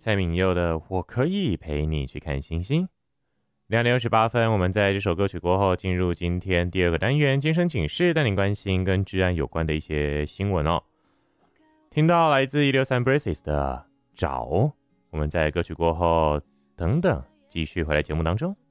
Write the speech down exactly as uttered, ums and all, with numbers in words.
蔡敏佑的《我可以陪你去看星星》。两点二十八分，我们在这首歌曲过后，进入今天第二个单元——健身警示，带您关心跟治安有关的一些新闻哦。听到来自一六三 Braces 的找，我们在歌曲过后等等继续回来节目当中。